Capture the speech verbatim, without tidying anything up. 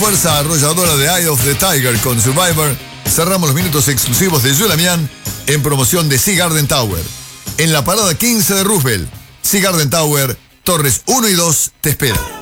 fuerza arrolladora de Eye of the Tiger con Survivor, cerramos los minutos exclusivos de Yo Damián en promoción de Sea Garden Tower. En la parada quince de Roosevelt, Sea Garden Tower, Torres uno y dos te esperan.